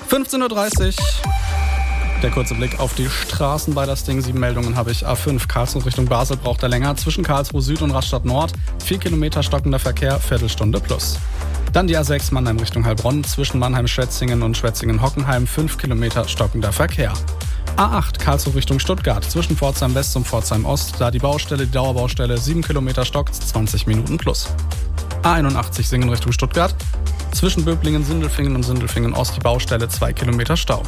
15:30 Uhr. Der kurze Blick auf die Straßen bei das Ding. 7 Meldungen habe ich. A5 Karlsruhe Richtung Basel braucht er länger. Zwischen Karlsruhe Süd und Rastatt Nord 4 Kilometer stockender Verkehr, Viertelstunde plus. Dann die A6 Mannheim Richtung Heilbronn. Zwischen Mannheim-Schwetzingen und Schwetzingen-Hockenheim 5 Kilometer stockender Verkehr. A8 Karlsruhe Richtung Stuttgart. Zwischen Pforzheim West und Pforzheim Ost. Da die Dauerbaustelle 7 Kilometer stockt, 20 Minuten plus. A81 Singen Richtung Stuttgart. Zwischen Böblingen, Sindelfingen und Sindelfingen Ost die Baustelle 2 Kilometer Stau.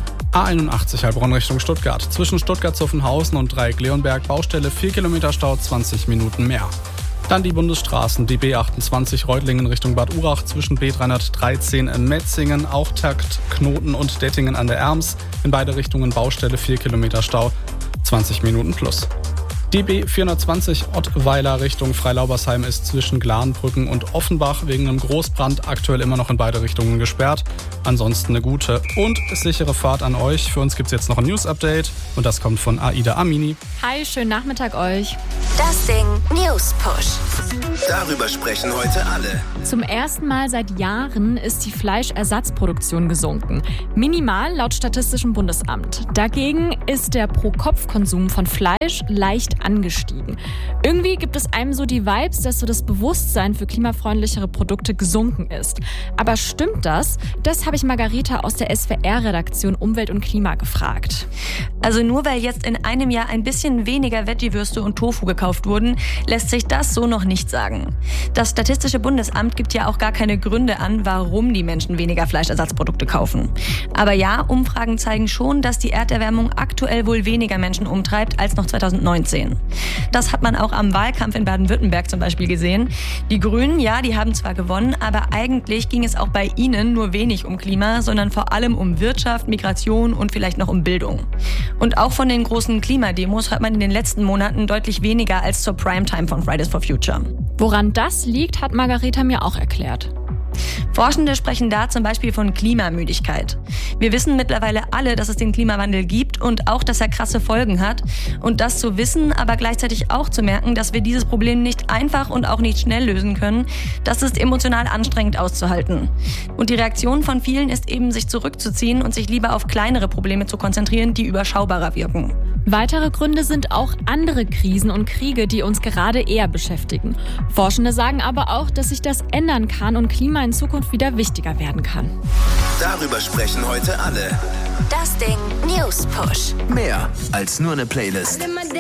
A81 Heilbronn Richtung Stuttgart. Zwischen Stuttgart-Zuffenhausen und Dreieck-Leonberg Baustelle 4 Kilometer Stau, 20 Minuten mehr. Dann die Bundesstraßen, die B28 Reutlingen Richtung Bad Urach, zwischen B313 in Metzingen, Auchtakt, Knoten und Dettingen an der Erms. In beide Richtungen Baustelle 4 Kilometer Stau, 20 Minuten plus. Die B420 Ottweiler Richtung Freilaubersheim ist zwischen Glanbrücken und Offenbach wegen einem Großbrand aktuell immer noch in beide Richtungen gesperrt. Ansonsten eine gute und sichere Fahrt an euch. Für uns gibt es jetzt noch ein News-Update und das kommt von Aida Amini. Hi, schönen Nachmittag euch. Das Ding News Push. Darüber sprechen heute alle. Zum ersten Mal seit Jahren ist die Fleischersatzproduktion gesunken. Minimal laut Statistischem Bundesamt. Dagegen ist der Pro-Kopf-Konsum von Fleisch leicht angestiegen. Irgendwie gibt es einem so die Vibes, dass so das Bewusstsein für klimafreundlichere Produkte gesunken ist. Aber stimmt das? Das habe ich Margarita aus der SWR-Redaktion Umwelt und Klima gefragt. Also nur weil jetzt in einem Jahr ein bisschen weniger Veggie-Würste und Tofu gekauft wurden, lässt sich das so noch nicht sagen. Das Statistische Bundesamt gibt ja auch gar keine Gründe an, warum die Menschen weniger Fleischersatzprodukte kaufen. Aber ja, Umfragen zeigen schon, dass die Erderwärmung aktuell wohl weniger Menschen umtreibt als noch 2019. Das hat man auch am Wahlkampf in Baden-Württemberg zum Beispiel gesehen. Die Grünen, ja, die haben zwar gewonnen, aber eigentlich ging es auch bei ihnen nur wenig um Klima, sondern vor allem um Wirtschaft, Migration und vielleicht noch um Bildung. Und auch von den großen Klimademos hört man in den letzten Monaten deutlich weniger als zur Primetime von Fridays for Future. Woran das liegt, hat Margarita mir auch erklärt. Forschende sprechen da zum Beispiel von Klimamüdigkeit. Wir wissen mittlerweile alle, dass es den Klimawandel gibt und auch, dass er krasse Folgen hat. Und das zu wissen, aber gleichzeitig auch zu merken, dass wir dieses Problem nicht einfach und auch nicht schnell lösen können, das ist emotional anstrengend auszuhalten. Und die Reaktion von vielen ist eben, sich zurückzuziehen und sich lieber auf kleinere Probleme zu konzentrieren, die überschaubarer wirken. Weitere Gründe sind auch andere Krisen und Kriege, die uns gerade eher beschäftigen. Forschende sagen aber auch, dass sich das ändern kann und Klima in Zukunft wieder wichtiger werden kann. Darüber sprechen heute alle. Das Ding News Push. Mehr als nur eine Playlist.